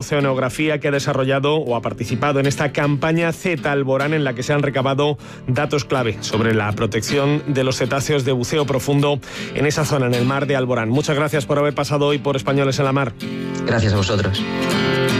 Oceanografía, que ha desarrollado o ha participado en esta campaña CETA Alborán, en la que se han recabado datos clave sobre la protección de los cetáceos de buceo profundo en esa zona, en el mar de Alborán. Muchas gracias por haber pasado hoy por Españoles en la Mar. Gracias a vosotros.